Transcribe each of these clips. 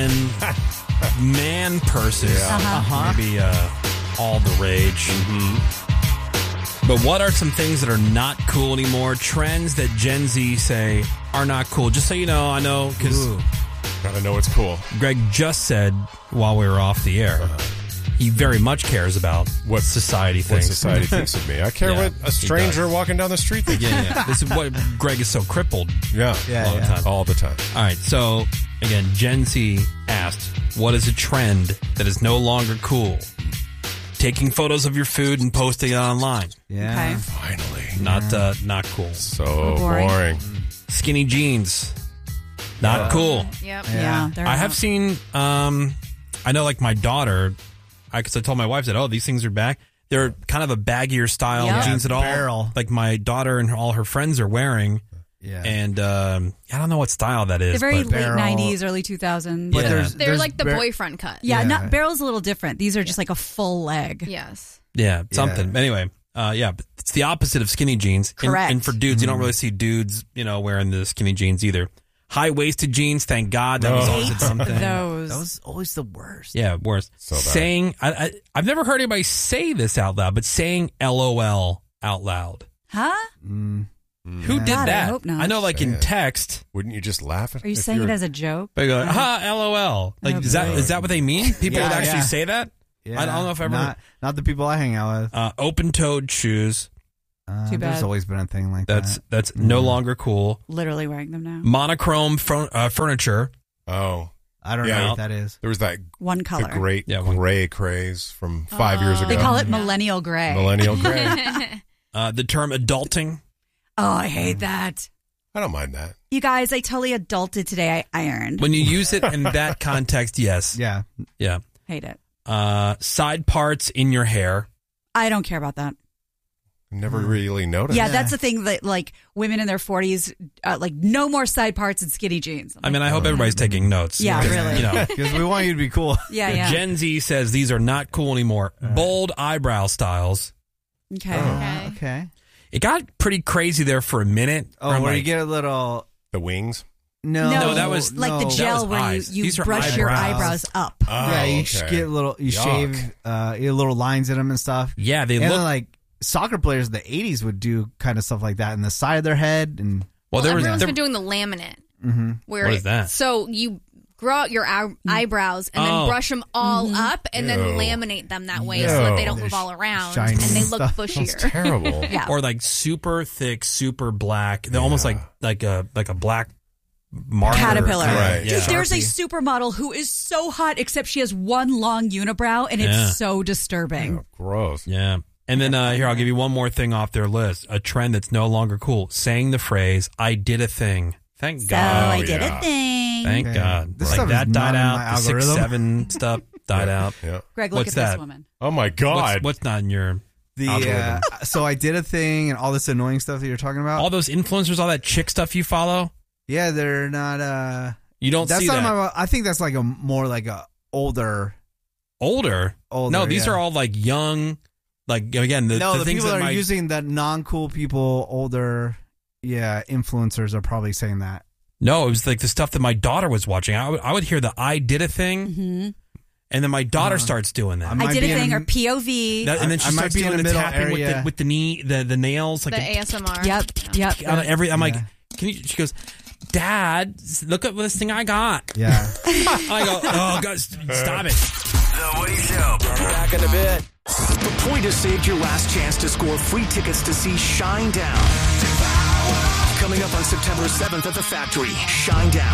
man purses. Maybe all the rage. But what are some things that are not cool anymore? Trends that Gen Z say are not cool. Just so you know, I know because gotta know what's cool. Greg just said while we were off the air, he very much cares about what society thinks. What society thinks of me. I care what a stranger walking down the street thinks. Yeah. This is what Greg is so crippled. Yeah. All the time. All right. So again, Gen Z asked, "What is a trend that is no longer cool?" Taking photos of your food and posting it online. Yeah. Okay. Finally. Not cool. So boring. Skinny jeans. Not cool. Yep. Yeah. I have seen, I know like my daughter, because I told my wife that, these things are back. They're kind of a baggier style jeans that all, like my daughter and all her friends are wearing. Yeah. And I don't know what style that is. They're very but late 90s, early 2000s. But They're like the boyfriend cut. Yeah, not Barrel's a little different. These are just like a full leg. Yes. Yeah, something. Anyway, but it's the opposite of skinny jeans. Correct. And for dudes, you don't really see dudes, wearing the skinny jeans either. High-waisted jeans, thank God. That was always something. Those. That was always the worst. Yeah, worst. So bad. Saying, I've never heard anybody say this out loud, but saying LOL out loud. Huh? Who did God, I that? hope not. I know, like in text. Wouldn't you just laugh at Are you saying it as a joke? They go, LOL. Like, is that what they mean? People would actually say that? Yeah. I don't know if I ever. Not the people I hang out with. Open-toed shoes. Too bad. There's always been a thing like that. That's no longer cool. Literally wearing them now. Monochrome furniture. Oh. I don't know what that is. There was that one color. The great gray craze from 5 years ago. They call it millennial gray. Millennial gray. The term adulting. Oh, I hate that. I don't mind that. You guys, I totally adulted today. I ironed. When you use it in that context, yes. Yeah. Yeah. Hate it. Side parts in your hair. I don't care about that. Never really noticed. Yeah, that's the thing that like women in their 40s, like no more side parts and skinny jeans. I mean, I hope everybody's taking notes. Yeah, really. Because we want you to be cool. Yeah. Gen Z says these are not cool anymore. Bold eyebrow styles. Okay. It got pretty crazy there for a minute. Oh, where you get a little... The wings? No, that was... Like the gel where you brush your eyebrows up. Oh, yeah, you get a little... You shave little lines in them and stuff. Yeah, they look... And then, like, soccer players in the 80s would do kind of stuff like that in the side of their head. And everyone's been doing the laminate. Mm-hmm. Where what is that? So you grow out your eyebrows and then brush them all up and then laminate them that way so that they don't move all around and they look bushier. That's terrible. Yeah. Or like super thick, super black. They're almost like a black marker. Caterpillar. Right. Dude, there's a supermodel who is so hot except she has one long unibrow and it's so disturbing. Oh, gross. Yeah. And then here, I'll give you one more thing off their list. A trend that's no longer cool. Saying the phrase, I did a thing. Thank God. I did a thing. Thank God. This like stuff that is died not in out. my The algorithm. 6-7 stuff died out. Yeah. Greg, look What's at that? this woman. Oh, my God. What's not in your algorithm? So I did a thing and all this annoying stuff that you're talking about. All those influencers, all that chick stuff you follow? Yeah, they're not... You don't that's see not that. I think that's like a more like a older... Older? No, these are all like young... Like, again, the things people that are using that non-cool people, older, influencers are probably saying that. No, it was like the stuff that my daughter was watching. I would hear the I did a thing, and then my daughter starts doing that. I did a thing, or POV. And then she starts doing the tapping with the knee, the nails. Like the ASMR. Yep. I'm like, can you? She goes, Dad, look at this thing I got. Yeah. I go, oh, God, stop it. The Woody Show. Back in a bit. The Point has saved your last chance to score free tickets to see Shine Down. Coming up on September 7th at the Factory. Shine Down.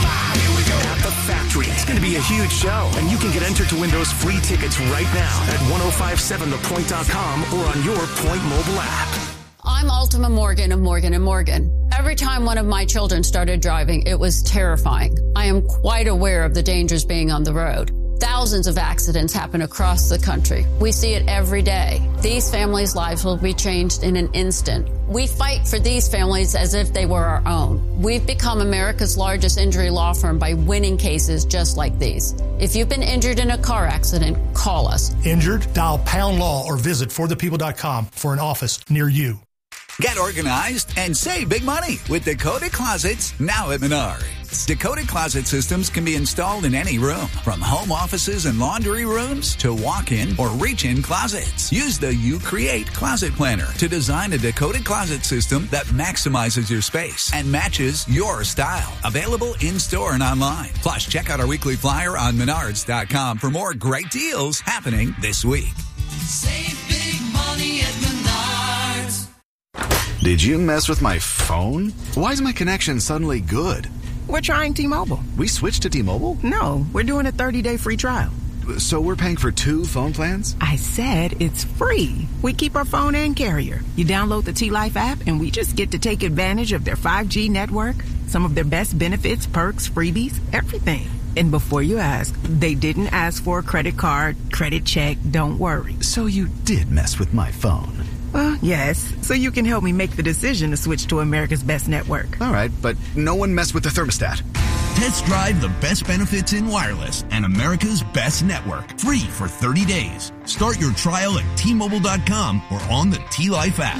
At the Factory. It's going to be a huge show, and you can get entered to win those free tickets right now at 1057thepoint.com or on your Point mobile app. I'm Ultima Morgan of Morgan & Morgan. Every time one of my children started driving, it was terrifying. I am quite aware of the dangers being on the road. Thousands of accidents happen across the country. We see it every day. These families' lives will be changed in an instant. We fight for these families as if they were our own. We've become America's largest injury law firm by winning cases just like these. If you've been injured in a car accident, call us. Injured? Dial Pound Law or visit forthepeople.com for an office near you. Get organized and save big money with Dakota Closets now at Menards. facts. Decoded Closet systems can be installed in any room, from home offices and laundry rooms to walk-in or reach-in closets. Use the You Create Closet Planner to design a decoded closet system that maximizes your space and matches your style. Available in-store and online. Plus, check out our weekly flyer on Menards.com for more great deals happening this week. Save big money at Menards. Did you mess with my phone? Why is my connection suddenly good? We're trying T-Mobile. We switched to T-Mobile? No, we're doing a 30-day free trial. So we're paying for 2 phone plans? I said it's free. We keep our phone and carrier. You download the T-Life app and we just get to take advantage of their 5G network, some of their best benefits, perks, freebies, everything. And before you ask, they didn't ask for a credit card, credit check, don't worry. So you did mess with my phone? Well, yes. So you can help me make the decision to switch to America's best network. All right, but no one messed with the thermostat. Test drive the best benefits in wireless and America's best network. Free for 30 days. Start your trial at T-Mobile.com or on the T-Life app.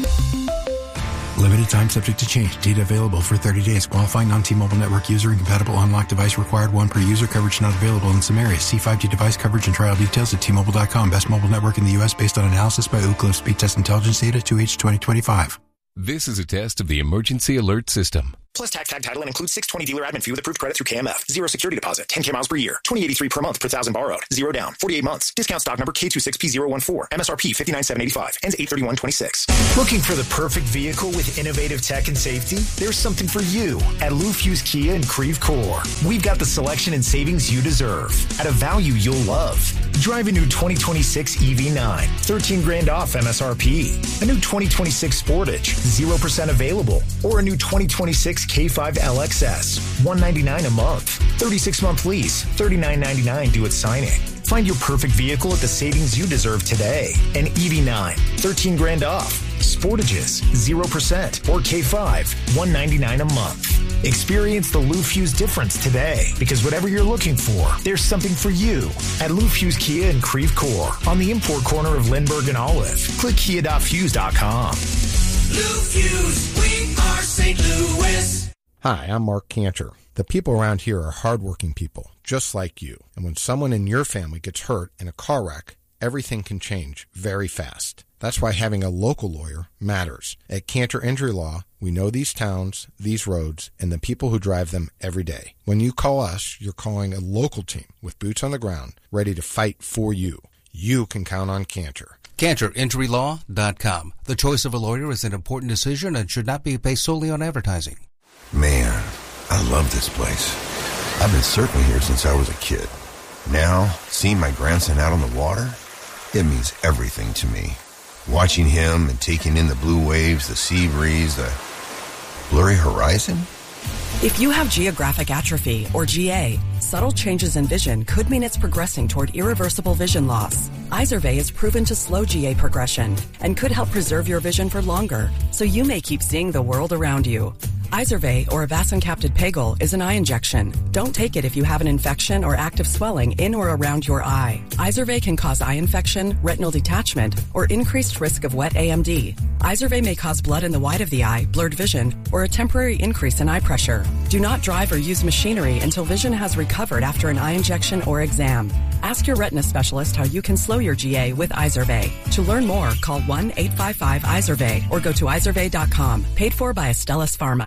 Limited time subject to change. Data available for 30 days. Qualifying non-T-Mobile network user. Incompatible unlocked device required. 1 per user. Coverage not available in some areas. See 5G device coverage and trial details at T-Mobile.com. Best mobile network in the U.S. based on analysis by Ookla Speed Test Intelligence Data 2H 2025. This is a test of the Emergency Alert System. Plus tax, tag, title, and includes 620 dealer admin fee with approved credit through KMF. 0 security deposit. 10K miles per year. $20.83 per month per thousand borrowed. 0 down. 48 months. Discount stock number K26P014. MSRP $59,785. Ends 8/31/26. Looking for the perfect vehicle with innovative tech and safety? There's something for you at Lou Fuse Kia in Creve Coeur. We've got the selection and savings you deserve at a value you'll love. Drive a new 2026 EV9, 13 grand off MSRP. A new 2026 Sportage, 0% available. Or a new 2026 K5 LXS, $199 a month. 36-month lease, $39.99 due at signing. Find your perfect vehicle at the savings you deserve today. An EV9, 13 grand off. Sportages, 0%. Or K5, $199 a month. Experience the Lou Fuse difference today, because whatever you're looking for, there's something for you at Lou Fuse Kia in Creve Coeur on the import corner of Lindbergh and Olive. Click kia.fuse.com. Lou Fuse, we are St. Louis. Hi, I'm Mark Cantor. The people around here are hardworking people, just like you. And when someone in your family gets hurt in a car wreck, everything can change very fast. That's why having a local lawyer matters. At Cantor Injury Law, we know these towns, these roads, and the people who drive them every day. When you call us, you're calling a local team with boots on the ground, ready to fight for you. You can count on Cantor. CantorInjuryLaw.com. The choice of a lawyer is an important decision and should not be based solely on advertising. Man, I love this place. I've been surfing here since I was a kid. Now, seeing my grandson out on the water, it means everything to me. Watching him and taking in the blue waves, the sea breeze, the blurry horizon. If you have geographic atrophy, or GA, subtle changes in vision could mean it's progressing toward irreversible vision loss. Izervay is proven to slow GA progression and could help preserve your vision for longer, so you may keep seeing the world around you. Izervay, or avacincaptad pegol, is an eye injection. Don't take it if you have an infection or active swelling in or around your eye. Izervay can cause eye infection, retinal detachment, or increased risk of wet AMD. Izervay may cause blood in the white of the eye, blurred vision, or a temporary increase in eye pressure. Do not drive or use machinery until vision has recovered after an eye injection or exam. Ask your retina specialist how you can slow your GA with Izervay. To learn more, call 1-855-IZERVAY or go to izervay.com. Paid for by Astellas Pharma.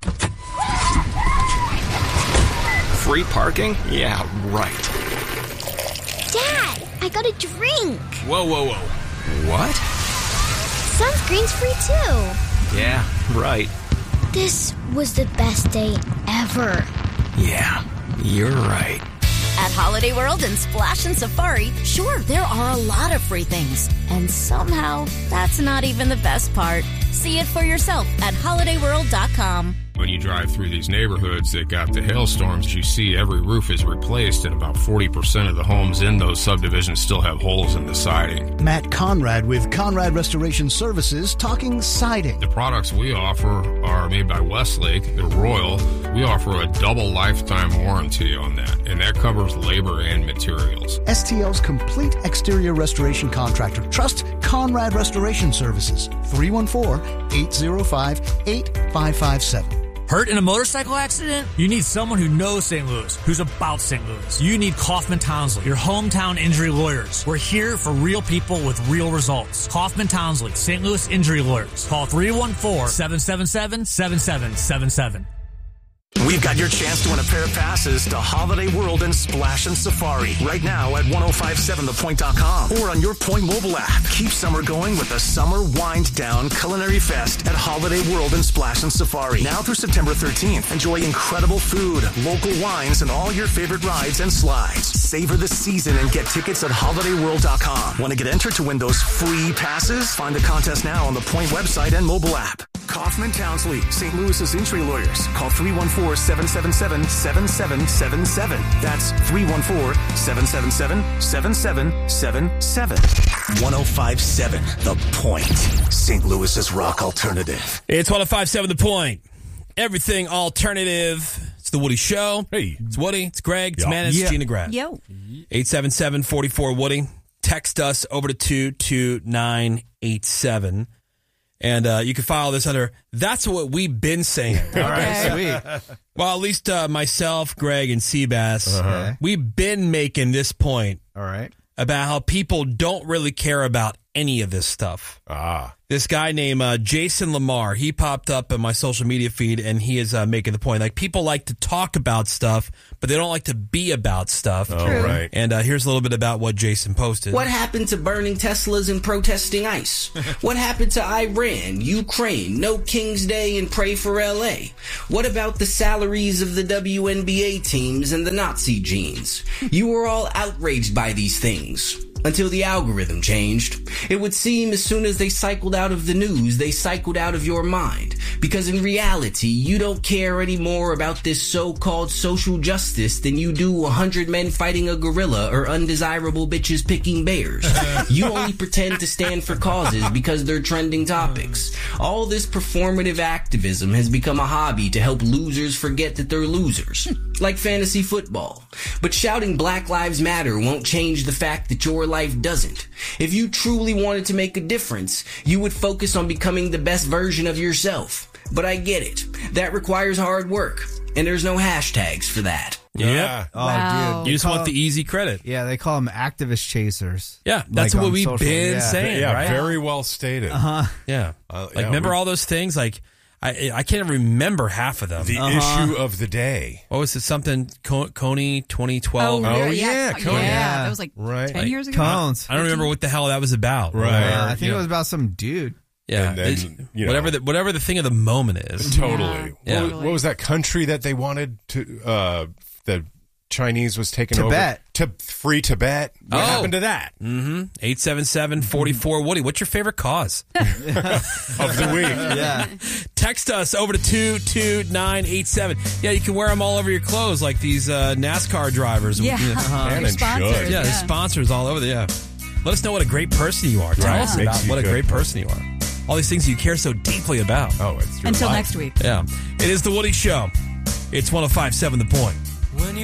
Free parking? Yeah, right. Dad, I got a drink. Whoa. What? Sunscreen's free too. Yeah, right. This was the best day ever. Yeah, you're right. At Holiday World and Splash and Safari, sure, there are a lot of free things. And somehow, that's not even the best part. See it for yourself at holidayworld.com. When you drive through these neighborhoods that got the hailstorms, you see every roof is replaced, and about 40% of the homes in those subdivisions still have holes in the siding. Matt Conrad with Conrad Restoration Services talking siding. The products we offer are made by Westlake. They're Royal. We offer a double lifetime warranty on that, and that covers labor and materials. STL's complete exterior restoration contractor. Trust Conrad Restoration Services. 314-805-8557. Hurt in a motorcycle accident? You need someone who knows St. Louis, who's about St. Louis. You need Kaufman Townsley, your hometown injury lawyers. We're here for real people with real results. Kaufman Townsley, St. Louis Injury Lawyers. Call 314-777-7777. We've got your chance to win a pair of passes to Holiday World and Splash and Safari right now at 1057thepoint.com or on your Point mobile app. Keep summer going with the Summer Wind Down Culinary Fest at Holiday World and Splash and Safari. Now through September 13th. Enjoy incredible food, local wines, and all your favorite rides and slides. Savor the season and get tickets at holidayworld.com. Want to get entered to win those free passes? Find the contest now on the Point website and mobile app. Kaufman Townsley, St. Louis's injury lawyers. Call 314-777-7777. That's 314-777-7777. 1057 The Point, St. Louis's rock alternative. It's 1057 The Point. Everything alternative. It's the Woody Show. Hey. It's Woody. It's Greg. It's Manis. It's Gina Grab. Yo. 877-44-WOODY. Text us over to 22987. And you can file this under, that's what we've been saying. All right, sweet. Well, at least myself, Greg, and Seabass, we've been making this point about how people don't really care about any of this stuff. This guy named Jason Lamar, he popped up in my social media feed, and he is making the point. Like, people like to talk about stuff, but they don't like to be about stuff. True. Right. And here's a little bit about what Jason posted. What happened to burning Teslas and protesting ICE? What happened to Iran, Ukraine, no King's Day and pray for LA? What about the salaries of the WNBA teams and the Nazi genes? You were all outraged by these things. Until the algorithm changed. It would seem as soon as they cycled out of the news, they cycled out of your mind. Because in reality, you don't care any more about this so-called social justice than you do 100 men fighting a gorilla or undesirable bitches picking bears. You only pretend to stand for causes because they're trending topics. All this performative activism has become a hobby to help losers forget that they're losers. Like fantasy football. But shouting Black Lives Matter won't change the fact that your life doesn't. If you truly wanted to make a difference, you would focus on becoming the best version of yourself. But I get it. That requires hard work. And there's no hashtags for that. Yeah. Oh, wow. Dude. You just want the easy credit. Yeah, they call them activist chasers. Yeah, that's like what we've been saying, yeah, right? Very well stated. Yeah. Remember all those things? Like, I can't remember half of them. The issue of the day. What was it? Something Coney 2012? Oh, Coney. Yeah, that was like 10 years ago. Cones. I don't remember what the hell that was about. Right. I think it was about some dude. Yeah, then, whatever the thing of the moment is. Totally. Yeah. What was that country that they wanted to? The Chinese was taken Tibet. over to free Tibet. What happened to that? 877-44-WOODY. What's your favorite cause of the week? Yeah. Text us over to 22987. Yeah, you can wear them all over your clothes like these NASCAR drivers. Yeah. And should. Yeah, there's sponsors all over there. Yeah. Let us know what a great person you are. Tell us about what a great person you are. All these things you care so deeply about. Oh, it's your Until life. next week. Yeah. It is the Woody Show. It's 1057 The Point.